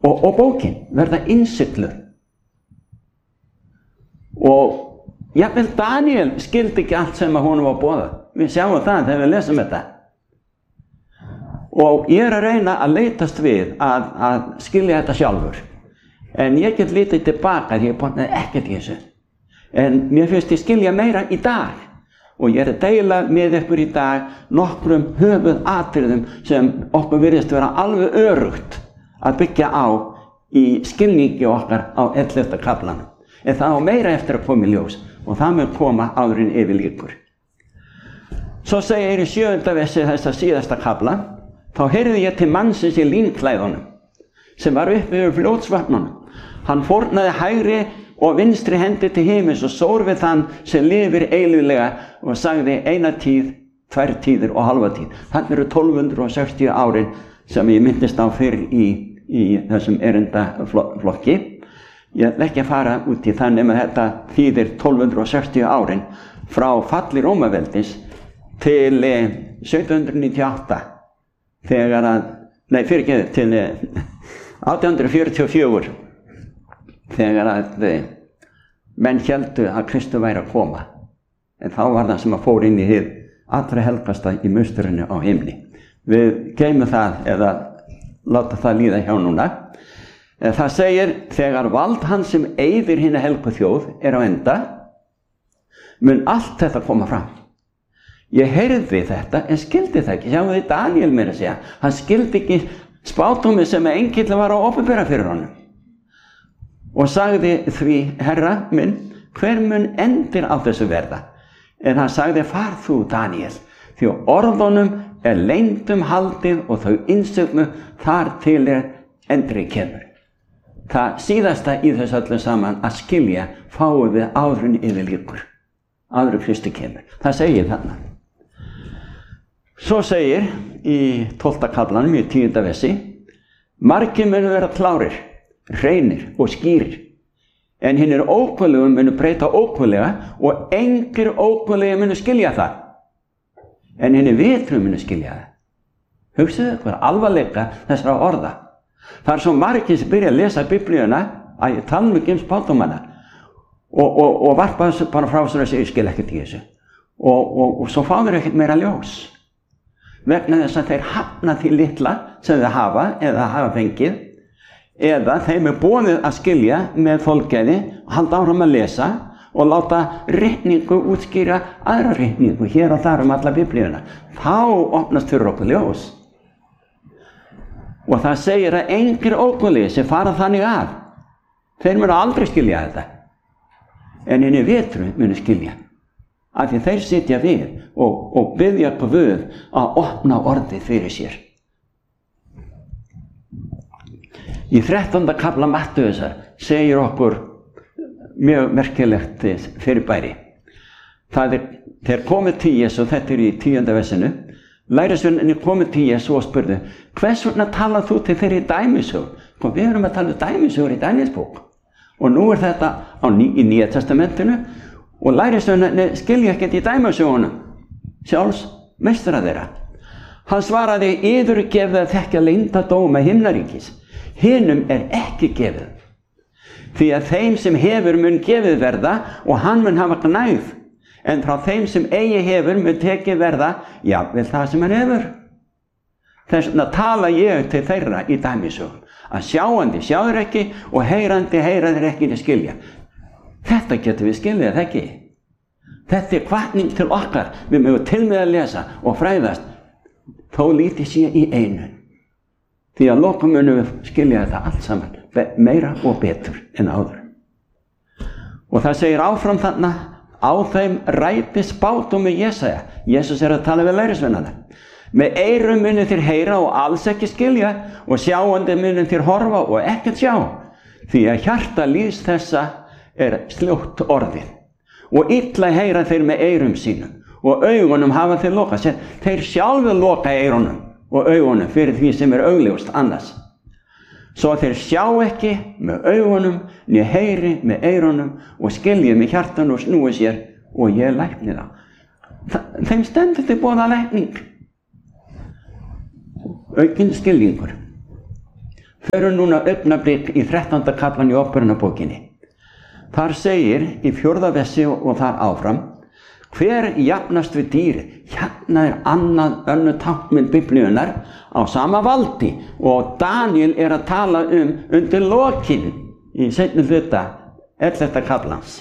og bókin verða innsiglur. Og jafnvel Daniel skildi ekki allt sem að honum var boðað. Við sjáum það þegar við lesum þetta. Og ég að reyna að leitast við að skilja þetta sjálfur. En ég get litið tilbaka því ég botnaði ekkert í þessu. En mér finnst ég skilja meira í dag. Og ég að deila með ykkur í dag nokkrum höfuðatriðum sem okkur virðist vera alveg örugt að byggja á í skilningi okkar á 11. kaflanum. En það á meira eftir að koma í ljós og það mun koma áður en yfir lýkur. Svo segir í 7. versi þessa síðasta kafla: þá heyrði ég til mannsins í línklæðunum sem var uppi yfir fljótsvatnunum. Hann fórnaði hægri og vinstri hendi til himins og sór við þann sem lifir eilíflega og sagði: eina tíð, tvær tíðir og hálfa tíð. Þannig eru 1260 árin sem ég myndist á fyrr í þessum erindaflokki. Ég ætla ekki að fara út í það nema þetta þýðir 1260 árin frá falli Rómaveldis til 1798 þegar til 1844 þegar að menn héldu að Kristur væri að koma. En þá var það sem að fór inn í hið allra helgasta í musturinu á himni. Við geymum það eða láta það líða hjá núna. Það segir: þegar vald hans sem eyðir hina helgu þjóð er á enda, mun allt þetta koma fram. Ég heyrði þetta en skildi það ekki. Sjáum við Daniel meira að segja. Hann skildi ekki spádómið sem engill var að opinbera fyrir honum. Og sagði því: herra minn, hver mun endir á þessu verða? En hann sagði: far þú, Daniel, því orðunum er leyndum haldið og þau innsögnu þar til endri kemur. Það síðasta í þessu öllu saman að skilja fáum við áður en yfir lýkur, áður en Kristi kemur. Það segir þarna. Svo segir í 12. kaflanum í 10. versi: margir munu vera klárir, hreinir og skýrir, en hinnir ókvöðlegu munu breyta ókvöðlega og engir ókvöðlega munu skilja það, en hinnir vitru munu skilja það. Hugsaðu hvað alvarleika þessara orða. Það svo margir sem byrja að lesa Biblíuna að ég tala um spádómana og varpa þessu bara frá sér og segja: ég skil ekkert í þessu. Og svo fá þeir ekkert meira ljós. Vegna þess að þeir hafna því litla sem þeir hafa eða hafa fengið, eða þeim er boðið að skilja með þolgæði, halda áfram að lesa og láta ritningu útskýra aðra ritningu hér og þar alla Biblíuna. Þá opnast fyrir okkur ljós. Og það segir að engir ókunni sem fara þannig að, þeir munu aldrei skilja þetta. En hinir vitru munu skilja. Af því þeir sitja við og biðja Guð að opna orðið fyrir sér. Í 13. kafla Mattheusar segir okkur mjög merkilegt fyrirbæri. Það þeir komið til Jesú, þetta í 10. versinu. Lærisveinarnir komið til Jesú og spurðu: hvers vegna talar þú til þeirri dæmisögur? Við erum að tala dæmisögur í Danielsbók. Og nú þetta í Nýja testamentinu og lærisveinarnir skilja ekkert í dæmisögunum sjálfs meistara þeirra. Hann svaraði: yður er gefið að þekkja leyndardóma himnaríkis, hinum er ekki gefið. Því að þeim sem hefur mun gefið verða og hann mun hafa gnægð. En frá þeim sem eigi hefur mun tekið verða, jafnvel það sem hann hefur. Þess vegna tala ég til þeirra í dæmisögum, að sjáandi sjáður ekki og heyrandi heyraðir ekki til skilja. Þetta getur við skiljað ekki. Þetta er hvatning til okkar, við mögum til með að lesa og fræðast, þó lítið sé í einu. Því að lokum munum við skilja þetta allt saman, meira og betur en áður. Og það segir áfram þarna: á þeim ræti spádómi Jesaja. Jesus að tala við lærisveinana. Með eyrum munu þér heyra og alls ekki skilja, og sjáandi munu þér horfa og ekkert sjá. Því að hjarta líðs þessa er sljótt orðið. Og illa heyra þeir með eyrum sínum, og augunum hafa þeir lokað. Þeir sjálfur loka eyrunum og augunum fyrir því sem er augljóst annars. Svo þeir sjá ekki með augunum, né heyri með eyrunum og skilji með hjartanu og snúi sér og ég lækni þá. Þeim stendur til boða lækning. Aukinn skilningur. Förum núna augnablik í 13. kaflan í Óperunarbókinni. Þar segir í 4. versi og þar áfram: hver jafnast við dýri? Hérna önnur táknmynd Biblíunnar á sama valdi, og Daniel að tala undir lokin í seinni hluta 11. kaflans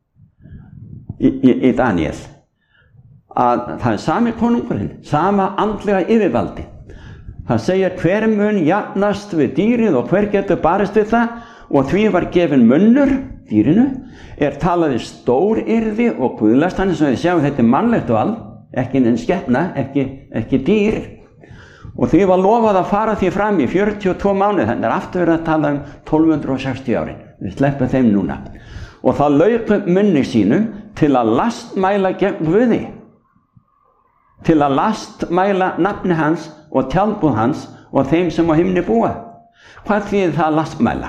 í Daniel, að það sami konungurinn, sama andlega yfirvaldi. Það segir: hver mun jafnast við dýrið og hver getur barist við það, og því var gefinn munnur dýrinu, talaði stóryrði og guðlast. Þannig sem við sjáum, þetta mannlegt vald, ekki neinn skepna, ekki dýr, og því var lofað að fara því fram í 42 mánuði. Þannig aftur verið að tala 1260 árin. Við sleppum þeim núna. Og það lauk munni sínum til að lastmæla gegn Guði, til að lastmæla nafni hans og tjaldbúð hans og þeim sem á himni búa. Hvað þýðir það að lastmæla?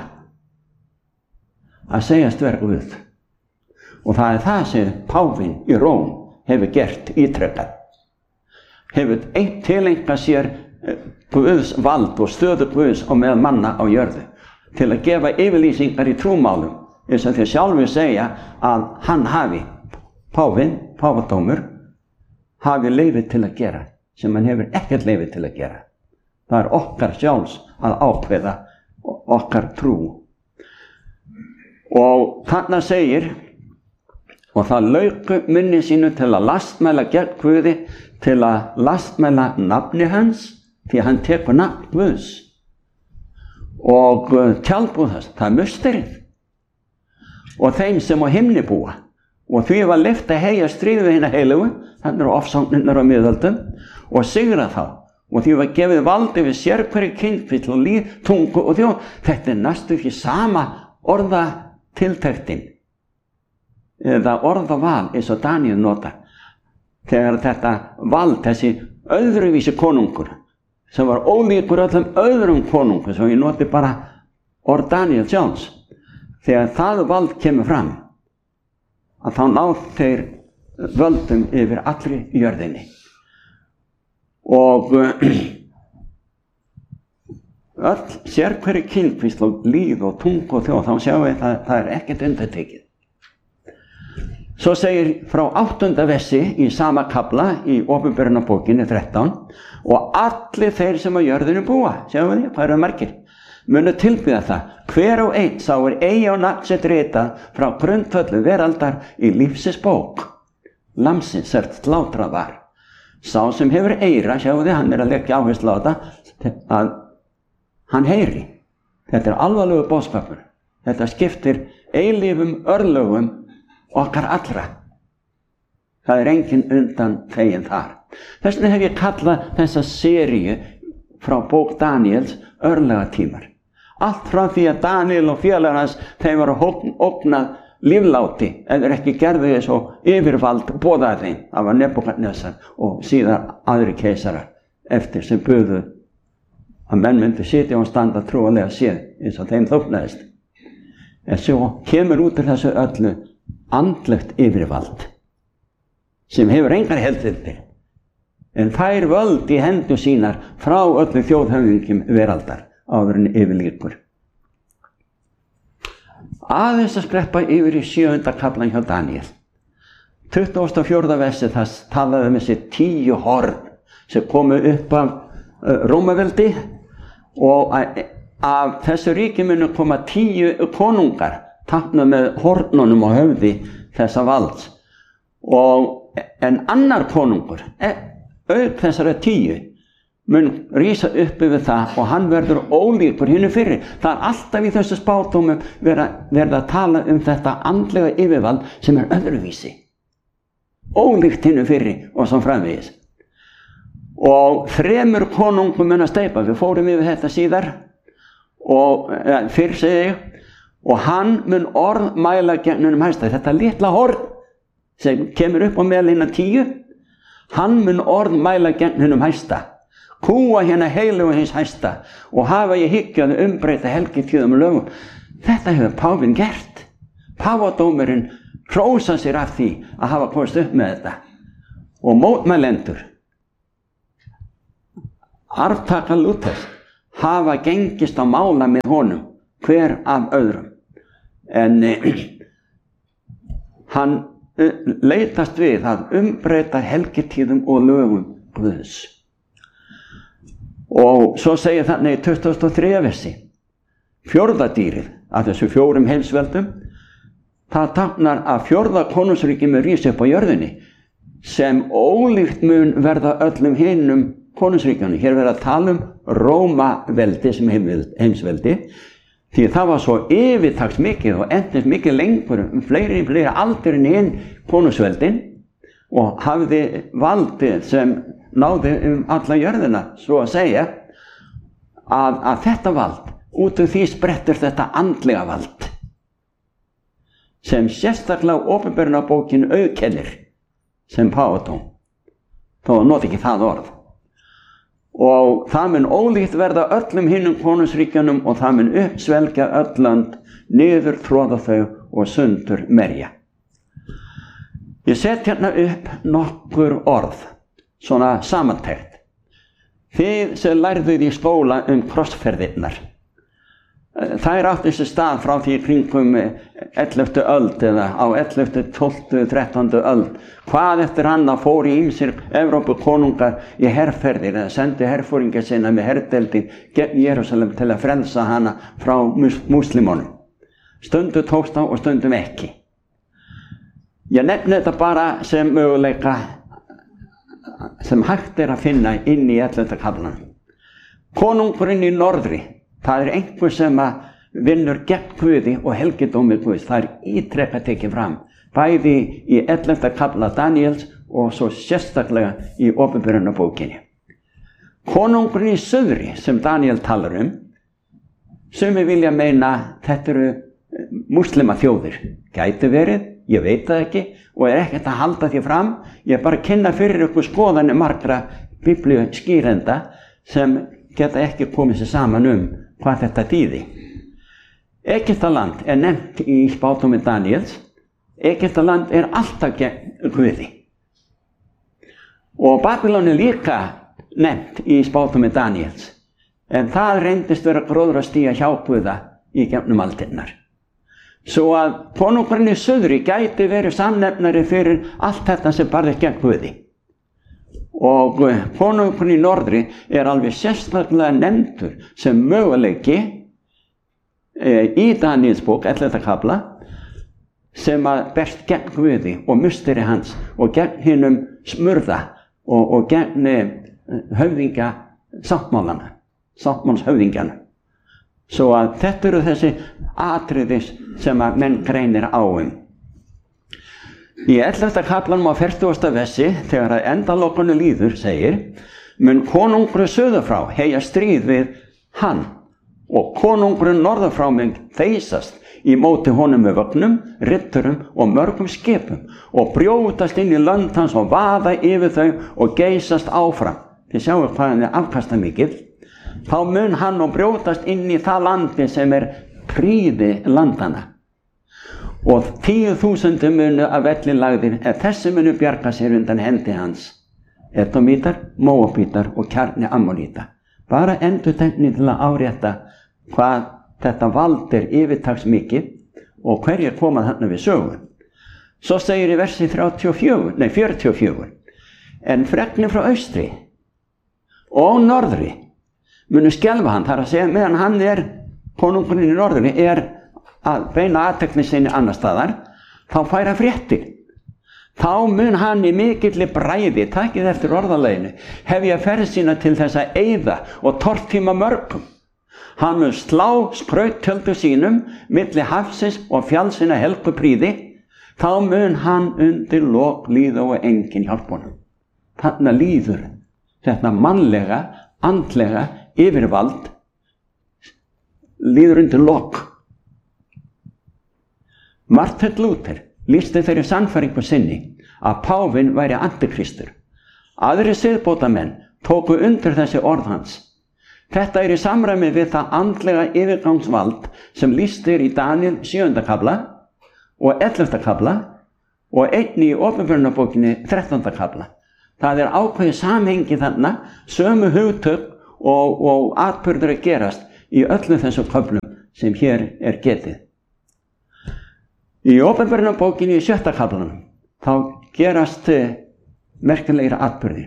Að segjast vera Guð. Og það það sem páfinn í Róm hefur gert ítrekað. Hefur tileinkað sér Guðs vald og stöðu Guðs á meðal manna á jörðu, til að gefa yfirlýsingar í trúmálum, eins og þeir sjálfur segja að hann hafi, páfadómur, hafi leyfi til að gera, sem hann hefur ekkert leyfi til að gera. Það okkar sjálfs að ákveða okkar trú. Og þarna segir: og það lauk munni sínu til að lastmæla gegn Guði, til að lastmæla nafni hans, því að hann tekur nafn Guðs, og tjaldbúð þess, það musterið, og þeim sem á himni búa. Og því var leyft að heyja stríð við hina heilugu, þannig ofsóknirnar á miðöldum, og sigra þá. Og því var gefið vald yfir sérhverju kynfvill og líð, tungu og þjóð. Þetta næstu því sama orðatiltektin, eða orðaval, eins og Daniel nota, þegar þetta vald, þessi öðruvísi konungur, sem var ólíkur öllum öðrum konungur, svo ég noti bara orð Daniel sjálfs, þegar það vald kemur fram, að þá náð þeir völdum yfir allri jörðinni. Og öll sérhverju kynfvísl og líð og tungu og þjóð, þá sjáum við að það ekkert undantekið. Svo segir frá 8. versi í sama kafla í Opinberunarbókinni 13: og allir þeir sem á jörðinu búa, sjáum við því, hvað eru margir, munu tilbyða það, hver og einn sá eigi á nafn sitt ritað frá grundvöllu veraldar í lífsins bók lamsins slátrað var. Sá sem hefur eyra, sjáum við, hann að leggja áherslu á þetta, að hann heyri. Þetta alvarlegur boðskapur. Þetta skiptir eilífum örlögum okkar allra. Það engin undan þeginn þar. Þess vegna hef ég kallað þessa seríu frá bók Daniels örlagatímar. Allt frá því að Daniel og félagar hans, þeim var ógnað lífláti, eða ekki gerðu þess og yfirvald boðaði þeim. Það var Nebúkadnesar og síðan aðri keisarar eftir sem buðu að menn myndi sitja og standa trúarlega séð eins og þeim þóknaðist. En svo kemur út af þessu öllu andlegt yfirvald sem hefur engar heldildir, en fær völd í hendur sínar frá öllu þjóðhöfðingjum veraldar áður en yfirlíkur. Aðeins að skreppa yfir í 7. kaflan hjá Daniel. 24. versi, það talaði um þessi 10 horn sem komu upp af Rómaveldi, og af þessu ríki munu koma 10 konungar, táknað með hornunum á höfði þessa valds. En annar konungur, auk þessara 10, mun rísa upp yfir það, og hann verður ólíkur hinu fyrri. Það alltaf í þessu spádómum verða að tala um þetta andlega yfirvald sem öðruvísi, ólíkt hinu fyrri og svo framvegis. Og 3 konungum mun að steypa, við fórum yfir þetta síðar, og fyrr segi ég, og hann mun orð mæla gegn hinum hæsta. Þetta litla horn sem kemur upp á meðal hinna 10, hann mun orð mæla gegn hinum hæsta, kúa hérna heilugu hins hæsta, og hafa ég hyggju að umbreyta helgitíðum og lögum. Þetta hefur páfinn gert. Páfadómurinn hrósar sér af því að hafa komist upp með þetta. Og mótmælendur, arftaka Lúthers, hafa gengist á mála með honum, hver af öðrum. En hann leitast við að umbreyta helgitíðum og lögum Guðs. Og svo segir þannig í 23. versi, fjórða dýrið af þessu 4 heimsveldum, það táknar að 4. konungsríki mun rísa upp á jörðinni, sem ólíkt mun verða öllum hinum konungsríkjunum. Hér verða að tala Rómaveldi sem heimsveldi, því það var svo yfirtaks mikið og endist mikið lengur, fleiri aldur en hinn konungsveldin, og hafði valdið sem náði alla jörðina, svo að segja, að þetta vald, út af því sprettur þetta andlega vald, sem sérstaklega opinberunarbókin auðkennir, sem Páfatón, þó noti ekki það orð. Og það mun ólíkt verða öllum hinnum konungsríkjunum og það mun uppsvelgja öll lönd, niður tróða þau og sundur merja. Ég set hérna upp nokkur orð, svona samantekt. Þið sem lærðuð í skóla krossferðirnar, þær áttu sér stað frá því kringum 11. öld eða á 11., 12., 13. öld. Hvað eftir hann að fóru ýmsir Evrópukonungar í herferðir eða sendu herforinga sinna með herdeldi gegn Jerúsalem til að frelsa hana frá múslimunum. Stundum tókst á og stundum ekki. Ég nefni þetta bara sem möguleika sem hægt að finna inn í 11. kaflanum. Konungurinn í norðri, það einhver sem vinnur gegn Guði og helgidómi Guðs. Það ítrekað tekið fram, bæði í 11. kafla Daníels og svo sérstaklega í opinberunarbókinni. Konungurinn í suðri sem Daníel talar sumir vilja meina þetta eru múslimaþjóðir. Gæti verið, ég veit það ekki og ekkert að halda því fram. Ég bara kynna fyrir ykkur skoðanir margra biblíu skýrenda sem geta ekki komið sér saman hvað þetta þýði. Egyptaland nefnt í spádómi Daníels. Egyptaland alltaf gegn Guði. Og Babylon líka nefnt í spádómi Daníels. En það reyndist vera gróðrastía hjá Guða í gegnum aldirnar. Svo að konungurinn í suðri gæti verið samnefnari fyrir allt þetta sem barðist gegn Guði. Og konungurinn í norðri alveg sérstaklega nefndur sem möguleiki í Daníels bók, 11. kafla, sem berst gegn Guði og musteri hans og gegn hinum smurða og gegn höfðingja sáttmálshöfðingjana. Svo að þetta eru þessi atriðis sem menn greinir á Í 11. kaflanum á 40. versi, þegar að endalokunum líður, segir, mun konungurinn suður frá heyja stríð við hann og konungurinn norður frá mun þeysast í móti honum með vögnum, riddurum og mörgum skipum og brjótast inn í lönd hans og vaða yfir þau og geysast áfram. Þið sjáu hvað hann afkastamikið. Þá mun hann og brjótast inn í það landi sem prýði landana. Og 10.000 munu af velli lagðir, þessi munu bjarga sér undan hendi hans. Edomítar, Móabítar og kjarni Ammoníta. Bara endurtekning til að árétta hvað þetta vald yfirtaks mikið og hverjir koma þarna við sögu. Svo segir í versi 44, en fregnir frá austri og norðri munu skelfa hann, þar að segja meðan hann konungurinn í norðri að beina athygli sinni annar staðar, þá færa fréttir. Þá mun hann í mikilli bræði, takið eftir orðaleginu, hefja ferð sína til þess að eyða og tortíma mörgum. Hann mun slá skrauttjöldu sínum milli hafsins og fjallsina helgu prýði, þá mun hann undir lok líða og enginn hjálp honum. Þarna líður þetta mannlega, andlega yfirvald líður undir lok. Martin Luther lýsti þeirri sannfæringu sinni að páfinn væri antikristur. Aðrir siðbótamenn tóku undir þessi orð hans. Þetta í samræmi við það andlega yfirgangsvald sem lýst í Daníel 7. kafla og 11. kafla og einnig í opinberunarbókinni 13. kafla. Það ákveðið samhengi þarna, sömu hugtök og atburður að gerast í öllum þessum köflum sem hér er getið. Í Åpenbarunarbókinni í 6. kaflanum þá gerast merkilegir atburðir.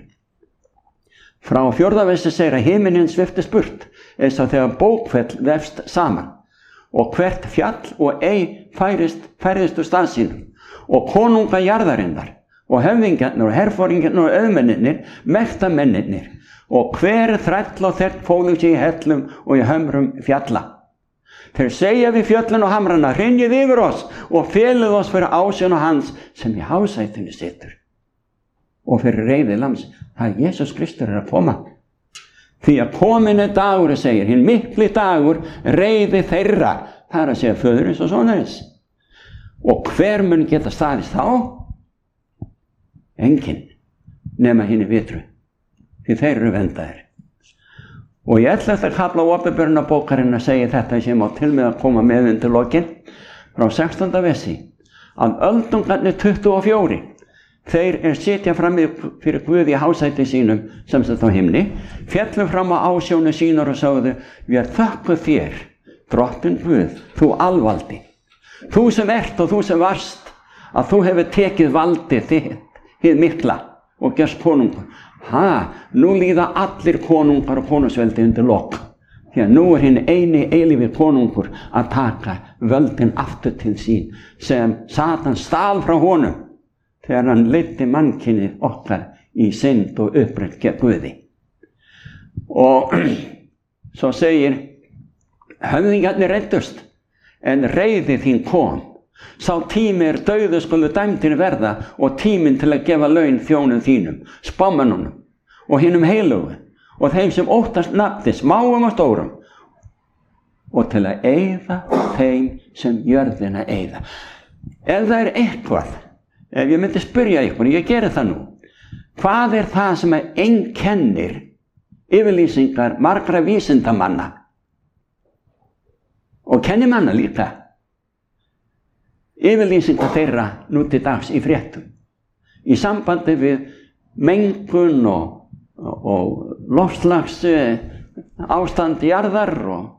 Frá 4. versi segir að himinninn sviftist burt eins og þegar bókfell vefst saman og hvert fjall og ei færðist úr stað sínum og konunga jarðarinnar og höfðingjarnir og herforingjarnir og auðmennirnir, mektamennirnir og hver þræll og þegn fólu sig í hellum og í hömrum fjalla. Þeir segja við fjöllin og hamrana, hrynjið yfir oss og felið oss fyrir ásjón hans sem í hásætinu situr og fyrir reiði lams. Það er Jesús Kristur að koma. Því að komin er dagur, segir, hinn mikli dagur, reiði þeirra, það er að segja föðurins og sonarins. Og hver mun geta staðist þá? Enginn, nema hinni vitru, því þeir eru vendaðir. Og í 11. kafla Åpenbarunarbókarinnar segir þetta sem á til með að koma með undir lokin, frá 16. versi, að öldungarnir 24, þeir sitja fram fyrir Guð í hásæti sínum sem þetta á himni, fjallu fram á ásjónu sínar og sögðu, við þökkum þér, drottinn Guð, þú alvaldi, þú sem ert og þú sem varst, að þú hefur tekið valdið hið mikla og gerst konungur. Nú líða allir konungar og konungsveldi undir lok, því að nú er hinn eini eilífi konungur að taka völdin aftur til sín sem Satan stal frá honum þegar hann leiddi mannkynið okkar í synd og upprætt gegn Guði. Og svo segir, höfðingjarnir reiddust, en reiði þín kom. Sá tími er dauðu skulu dæmdir verða og tíminn til að gefa laun þjónum þínum, spámennunum og hinum heilugu og þeim sem óttast nafni, smáum og stórum, og til að eyða þeim sem jörðina eyða. Ef það er eitthvað, ef ég myndi spyrja ykkur, ég geri það nú, hvað er það sem einkennir yfirlýsingar margra vísindamanna og kennimanna líka, yfirlýsingar þeirra nú til dags í fréttum í sambandi við mengun og loftslags ástand jarðar,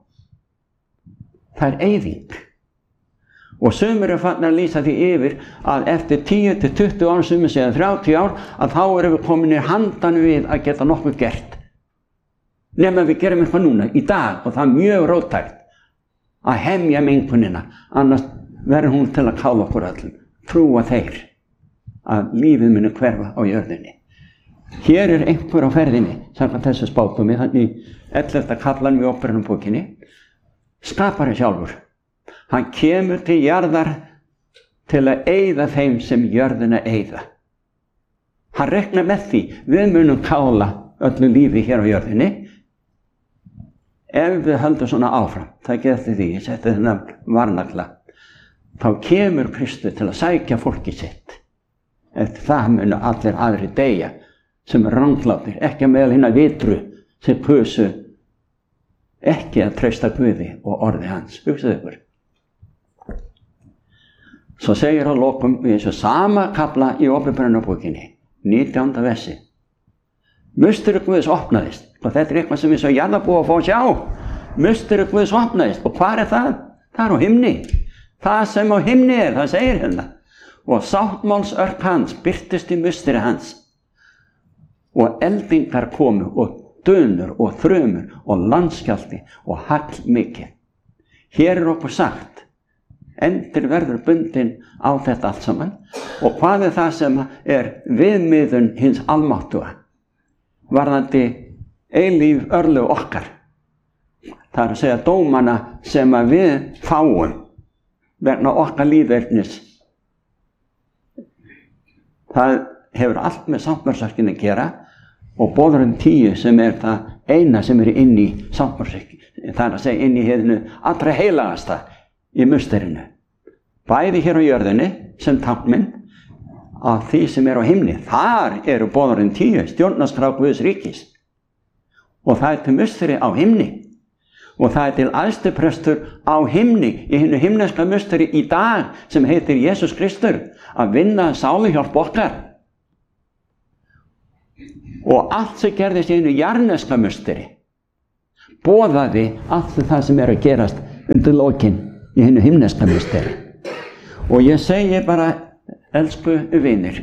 og það er eyðing. Og sumir eru farnir að lýsa því yfir að eftir 10 til 20 ár, sumir segja 30 ár, að þá erum við komin í handan við að geta nokkuð gert. Nema við gerum eitthvað núna, í dag, og það er mjög róttækt að hemja mengunina, annars verður hún til að kála okkur öllum. Trúa þeir að lífið muni hverfa á jörðinni. Hér er einhver á ferðinni, samkvæmt þessu spádómi, þannig 11. kaflan við Åpenbarunarbókinni, skapari sjálfur. Hann kemur til jarðar til að eyða þeim sem jörðina eyða. Hann reknar með því, við munum kála öllu lífi hér á jörðinni, ef við höldum svona áfram. Það getur því, ég seti þennan varnagla. Þá kemur Kristur til að sækja fólki sitt. Eftir það munu allir aðrir deyja sem er ranglátir, ekki meðal hinna vitru sem kusu ekki að treysta Guði og orði hans. Hugsaðu ykkur. Svo segir á lokum í þessu sama kafla í Åpenbarunarbókinni, 19. versi. Musteri Guðs opnaðist, og þetta er eitthvað sem við svo jarðarbúa fá að sjá. Musteri Guðs opnaðist, og hvað er það? Það er á himni. Það sem á himni er, það segir hérna. Og sáttmálsörk hans birtist í musteri hans. Og eldingar komu, og dönur, og þrumur, og landskjálfti, og hagl mikið. Hér er okkur sagt, endir verður bundin á þetta allt saman, og hvað er það sem er viðmiðun hins almáttuga varðandi eilíf örlög okkar. Það er að segja dómana sem að við fáum vegna okkar lífverðnis. Það hefur allt með sáttmálsörkinni að gera, og boðurinn 10 sem er það eina sem er inn í sáttmálsörkinni, það er að segja inn í hinu allra heilagasta í musterinu. Bæði hér á jörðinni sem táknmynd af því sem er á himni. Þar eru boðurinn 10, stjórnarskrá Guðs ríkis. Og það er til musteri á himni. Og það er til æðstiprestur á himni, í hinu himneska musteri í dag sem heitir Jesús Kristur, að vinna sáluhjálp okkar. Og allt sem gerðist í hinu jarneska musteri, boðaði allt það sem að gerast undir lokin í hinu himneska mysteri. Og ég segi bara, elsku vinir,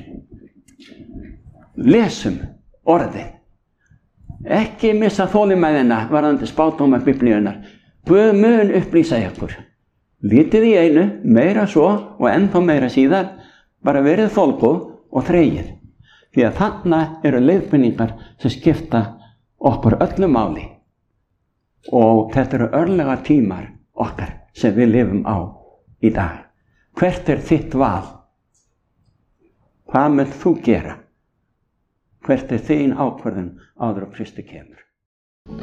lesum orðið. Ekki missa þolinmæðina varðandi spádóma Biblíunnar. Guð mun upplýsa ykkur. Lítið í einu, meira svo og ennþá meira síðar, bara verið þolgóð og þreyið. Því að þarna eru leiðbeiningar sem skipta okkur öllu máli. Og þetta eru örlega tímar okkar sem við lifum á í dag. Hvert er þitt val? Hvað munt þú gera? Hvert er þín ákvörðun áður á Kristi kemur?